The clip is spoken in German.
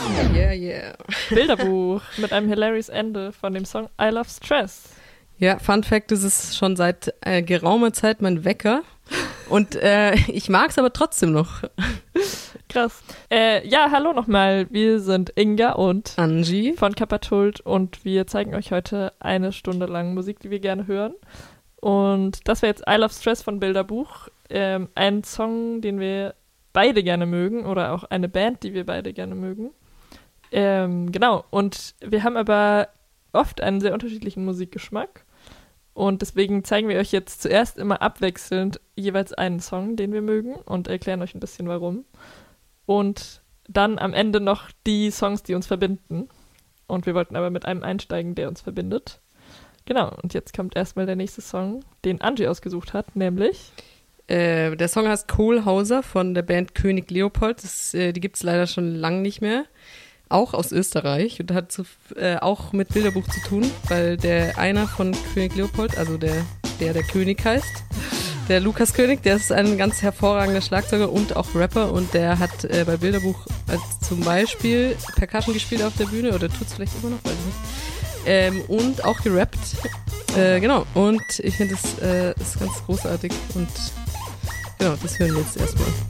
Yeah, yeah. Bilderbuch mit einem hilarious Ende von dem Song I Love Stress. Ja, Fun Fact, es ist schon seit geraumer Zeit mein Wecker und ich mag es aber trotzdem noch. Krass. Ja, hallo nochmal. Wir sind Inga und Angie von Kappertult und wir zeigen euch heute eine Stunde lang Musik, die wir gerne hören. Und das wäre jetzt I Love Stress von Bilderbuch. Ein Song, den wir beide gerne mögen oder auch eine Band, die wir beide gerne mögen. Genau. Und wir haben aber oft einen sehr unterschiedlichen Musikgeschmack. Und deswegen zeigen wir euch jetzt zuerst immer abwechselnd jeweils einen Song, den wir mögen und erklären euch ein bisschen warum. Und dann am Ende noch die Songs, die uns verbinden. Und wir wollten aber mit einem einsteigen, der uns verbindet. Genau, und jetzt kommt erstmal der nächste Song, den Angie ausgesucht hat, nämlich... Der Song heißt Kohlhauser von der Band König Leopold. Die gibt es leider schon lange nicht mehr. Auch aus Österreich und hat auch mit Bilderbuch zu tun, weil einer von König Leopold, also der König heißt, der Lukas König, der ist ein ganz hervorragender Schlagzeuger und auch Rapper und der hat bei Bilderbuch zum Beispiel Percussion gespielt auf der Bühne oder tut es vielleicht immer noch, weiß ich nicht. Und auch gerappt. Genau, und ich finde das ist ganz großartig und genau, das hören wir jetzt erstmal.